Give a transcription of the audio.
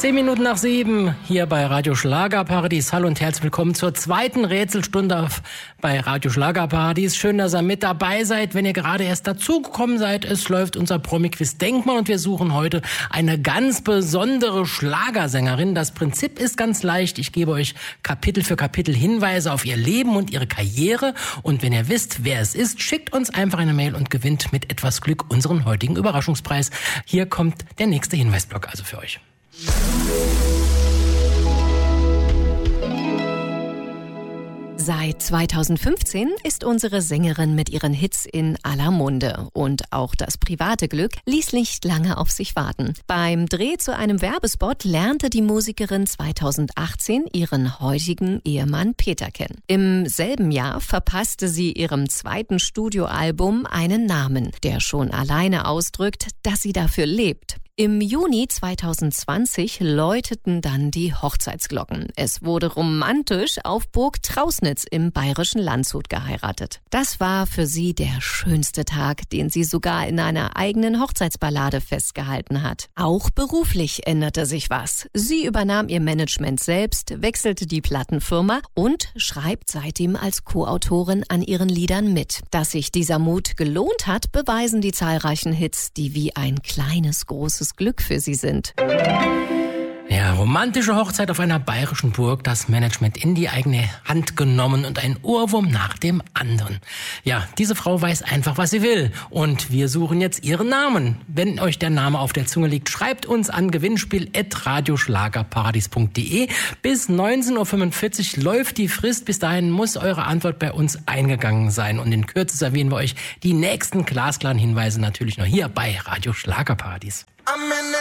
7:10 hier bei Radio Schlagerparadies. Hallo und herzlich willkommen zur zweiten Rätselstunde bei Radio Schlagerparadies. Schön, dass ihr mit dabei seid. Wenn ihr gerade erst dazugekommen seid, es läuft unser Promi-Quiz Denkmal und wir suchen heute eine ganz besondere Schlagersängerin. Das Prinzip ist ganz leicht. Ich gebe euch Kapitel für Kapitel Hinweise auf ihr Leben und ihre Karriere. Und wenn ihr wisst, wer es ist, schickt uns einfach eine Mail und gewinnt mit etwas Glück unseren heutigen Überraschungspreis. Hier kommt der nächste Hinweisblock also für euch. Seit 2015 ist unsere Sängerin mit ihren Hits in aller Munde. Und auch das private Glück ließ nicht lange auf sich warten. Beim Dreh zu einem Werbespot lernte die Musikerin 2018 ihren heutigen Ehemann Peter kennen. Im selben Jahr verpasste sie ihrem zweiten Studioalbum einen Namen, der schon alleine ausdrückt, dass sie dafür lebt. Im Juni 2020 läuteten dann die Hochzeitsglocken. Es wurde romantisch auf Burg Trausnitz im bayerischen Landshut geheiratet. Das war für sie der schönste Tag, den sie sogar in einer eigenen Hochzeitsballade festgehalten hat. Auch beruflich änderte sich was. Sie übernahm ihr Management selbst, wechselte die Plattenfirma und schreibt seitdem als Co-Autorin an ihren Liedern mit. Dass sich dieser Mut gelohnt hat, beweisen die zahlreichen Hits, die wie ein kleines, großes Glück für sie sind. Ja, romantische Hochzeit auf einer bayerischen Burg, das Management in die eigene Hand genommen und ein Ohrwurm nach dem anderen. Ja, diese Frau weiß einfach, was sie will. Und wir suchen jetzt ihren Namen. Wenn euch der Name auf der Zunge liegt, schreibt uns an gewinnspiel@radioschlagerparadies.de. Bis 19:45 Uhr läuft die Frist. Bis dahin muss eure Antwort bei uns eingegangen sein. Und in Kürze servieren wir euch die nächsten glasklaren Hinweise natürlich noch hier bei Radio Schlagerparadies.